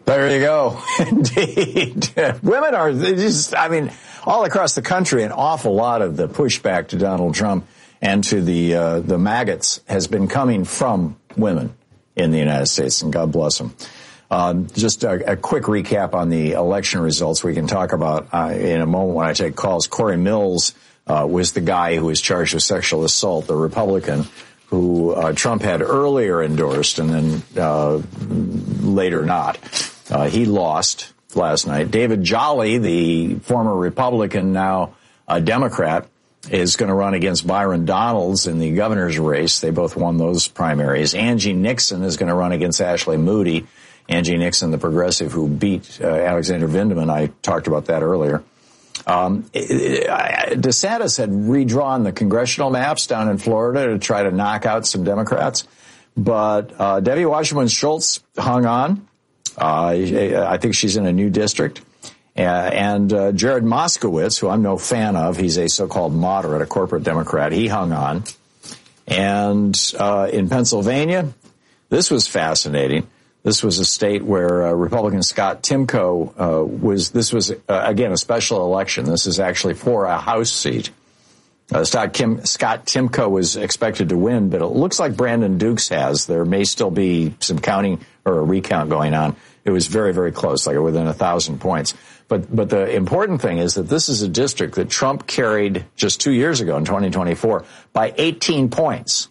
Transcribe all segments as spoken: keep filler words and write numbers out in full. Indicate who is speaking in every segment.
Speaker 1: There you go. Indeed. Women are just, I mean, all across the country, an awful lot of the pushback to Donald Trump and to the uh, the maggots has been coming from women in the United States, and God bless them. Um, just a, a quick recap on the election results we can talk about uh, in a moment when I take calls. Corey Mills uh, was the guy who was charged with sexual assault, the Republican who uh, Trump had earlier endorsed and then uh, later not. Uh, he lost last night. David Jolly, the former Republican, now a Democrat, is going to run against Byron Donalds in the governor's race. They both won those primaries. Angie Nixon is going to run against Ashley Moody. Angie Nixon, the progressive who beat uh, Alexander Vindman. I talked about that earlier. Um, it, it, DeSantis had redrawn the congressional maps down in Florida to try to knock out some Democrats. But uh, Debbie Wasserman Schultz hung on. Uh, I think she's in a new district. Uh, and uh, Jared Moskowitz, who I'm no fan of, he's a so-called moderate, a corporate Democrat, he hung on. And uh, in Pennsylvania, this was fascinating. This was a state where uh, Republican Scott Timko uh, was, this was, uh, again, a special election. This is actually for a House seat. Uh, Scott, Kim, Scott Timko was expected to win, but it looks like Brandon Dukes has. There may still be some counting or a recount going on. It was very, very close, like within a thousand points. But but the important thing is that this is a district that Trump carried just two years ago in twenty twenty-four by eighteen points.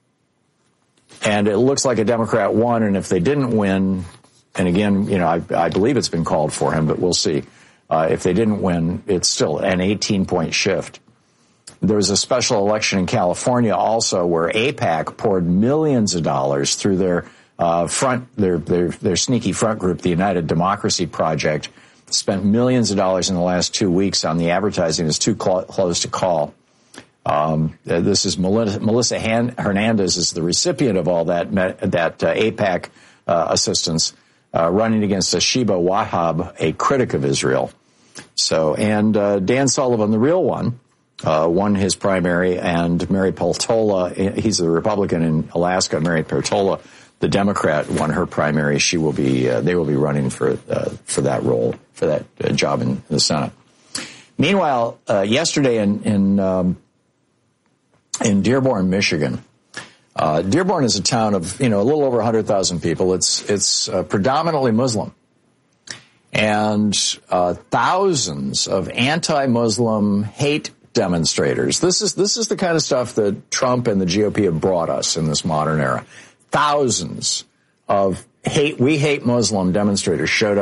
Speaker 1: And it looks like a Democrat won, and if they didn't win, and again, you know, I, I believe it's been called for him, but we'll see. Uh, if they didn't win, it's still an eighteen-point shift. There was a special election in California also where AIPAC poured millions of dollars through their uh, front, their, their, their sneaky front group, the United Democracy Project, spent millions of dollars in the last two weeks on the advertising. It's too cl- close to call. Um, this is Melissa, Melissa Han- Hernandez is the recipient of all that, that uh, AIPAC uh, assistance, uh, running against Sheba Wahab, a critic of Israel. So, and uh, Dan Sullivan, the real one, Uh, won his primary, and Mary Peltola, he's a Republican in Alaska. Mary Peltola, the Democrat, won her primary. She will be, uh, they will be running for uh, for that role, for that uh, job in the Senate. Meanwhile, uh, yesterday in in, um, in Dearborn, Michigan, uh, Dearborn is a town of you know a little over one hundred thousand people. It's it's uh, predominantly Muslim. And uh, thousands of anti-Muslim hate demonstrators. This is this is the kind of stuff that Trump and the G O P have brought us in this modern era. Thousands of hate, we hate Muslim demonstrators showed up